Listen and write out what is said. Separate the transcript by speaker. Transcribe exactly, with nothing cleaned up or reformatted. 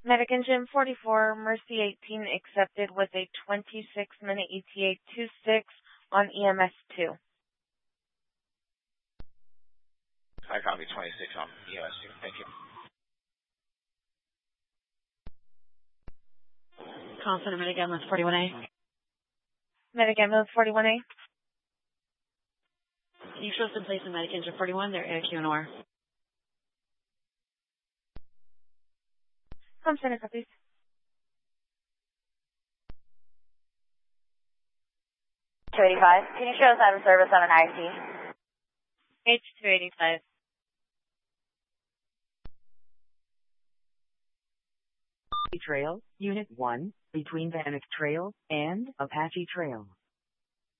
Speaker 1: Medic Engine forty-four, Mercy eighteen accepted with a twenty-six minute E T A twenty-six on E M S two.
Speaker 2: I copy twenty-six on E M S two. Thank you.
Speaker 3: Constant Medic Ambulance forty-one A.
Speaker 1: Medic Ambulance forty-one A.
Speaker 3: Can you show us in place in Medic Engine forty-one? They're in a Q N O R.
Speaker 1: Com Center copies.
Speaker 4: two eighty-five. Can you show us out of service on an I C?
Speaker 1: H two eighty-five.
Speaker 5: Trail, Unit one, between Bannock Trail and Apache Trail.